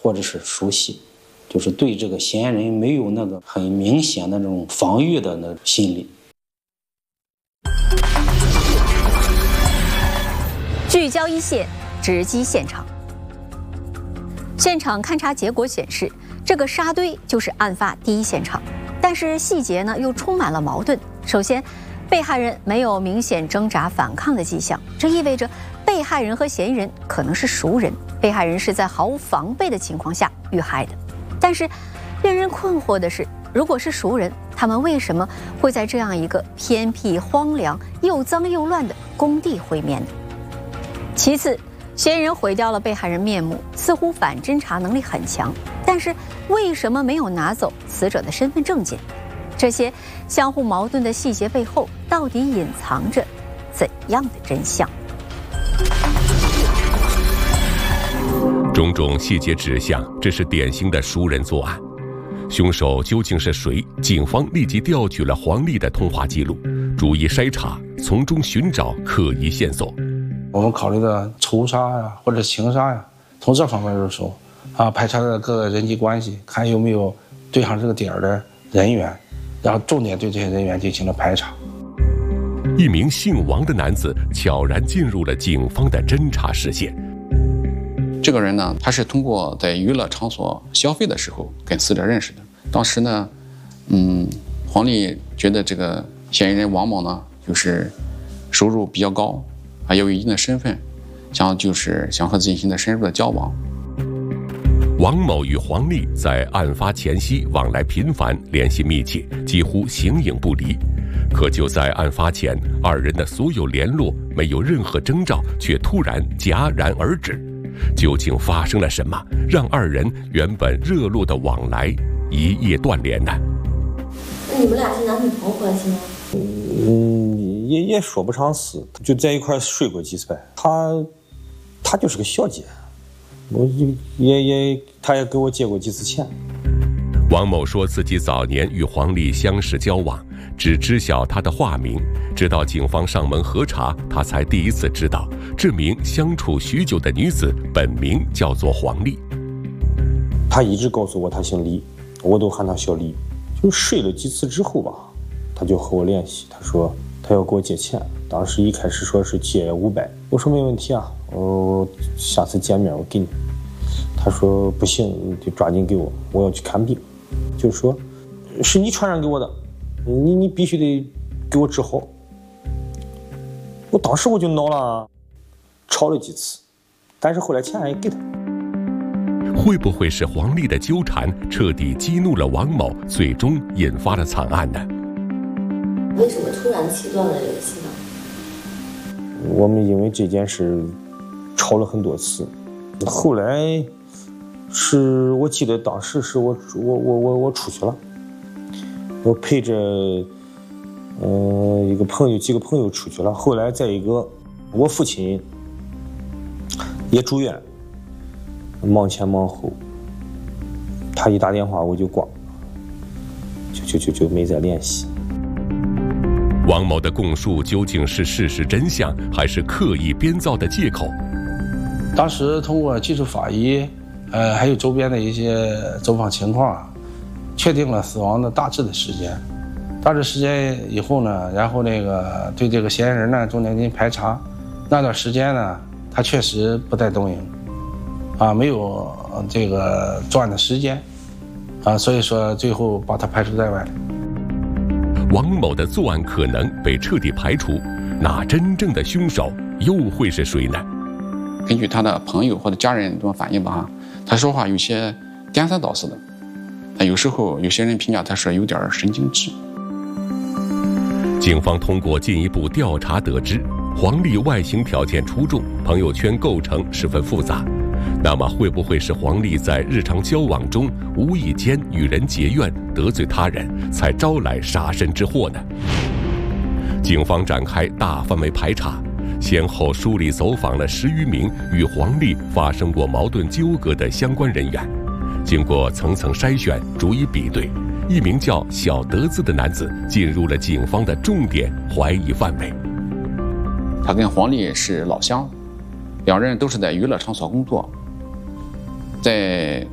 或者是熟悉，就是对这个嫌疑人没有那个很明显的那种防御的那种心理。 聚焦一线，直击现场。现场勘查结果显示，这个沙堆就是案发第一现场，但是细节呢又充满了矛盾。首先，被害人没有明显挣扎反抗的迹象，这意味着被害人和嫌疑人可能是熟人，被害人是在毫无防备的情况下遇害的。但是，令人困惑的是，如果是熟人，他们为什么会在这样一个偏僻、荒凉、又脏又乱的工地会面呢？其次，嫌疑人毁掉了被害人面目，似乎反侦查能力很强，但是为什么没有拿走死者的身份证件？这些相互矛盾的细节背后，到底隐藏着怎样的真相？ 种种细节指向，这是典型的熟人作案。凶手究竟是谁？警方立即调取了黄丽的通话记录，逐一筛查，从中寻找可疑线索。 我们考虑的仇杀呀，或者情杀呀，从这方面入手排查的各个人际关系，看有没有对上这个点儿的人员，然后重点对这些人员进行了排查。 一名姓王的男子悄然进入了警方的侦查视线。 这个人呢，他是通过在娱乐场所消费的时候跟死者认识的。当时呢，黄丽觉得这个嫌疑人王某呢，就是收入比较高，还有一定的身份，想和自己进行的深入的交往。 王某与黄丽在案发前夕往来频繁，联系密切，几乎形影不离。可就在案发前，二人的所有联络没有任何征兆，却突然戛然而止。究竟发生了什么，让二人原本热络的往来一夜断联呢？ 那你们俩是男女朋友关系吗？ 也说不上是，就在一块睡过几次呗。她就是个小姐，她也给我借过几次钱。 王某说自己早年与黄丽相识交往，只知晓她的化名，直到警方上门核查，他才第一次知道这名相处许久的女子本名叫做黄丽。 她一直告诉我她姓李，我都喊她小李。就睡了几次之后吧，她就和我联系，她说她要给我借钱，当时一开始说是借500，我说没问题啊，下次见面我给你。她说不行，你得抓紧给我，我要去看病。就说是你传染给我的，你必须得给我治好。我当时我就恼了，吵了几次，但是后来钱也给他。 会不会是黄丽的纠缠彻底激怒了王某，最终引发了惨案呢？ 为什么突然切断了联系呢？ 我们因为这件事吵了很多次，后来是我记得当时是我出去了，我陪着几个朋友出去了。后来再一个，我父亲也住院，忙前忙后，他一打电话我就挂，就没再联系。 王某的供述究竟是事实真相，还是刻意编造的借口？ 当时通过技术法医，还有周边的一些走访情况，确定了死亡的大致的时间。大致时间以后呢，然后对这个嫌疑人呢重点进行排查。那段时间呢，他确实不在东营，没有这个作案的时间，所以说最后把他排除在外。 王某的作案可能被彻底排除，那真正的凶手又会是谁呢？ 根据他的朋友或者家人这种反应吧，他说话有些颠三倒四的，有时候有些人评价他是有点神经质。 警方通过进一步调查得知，黄丽外形条件出众，朋友圈构成十分复杂。那么会不会是黄丽在日常交往中无意间与人结怨，得罪他人，才招来杀身之祸呢？警方展开大范围排查，先后梳理走访了10余名与黄丽发生过矛盾纠葛的相关人员。经过层层筛选，逐一比对，一名叫小德子的男子进入了警方的重点怀疑范围。 他跟黄丽是老乡，两人都是在娱乐场所工作。在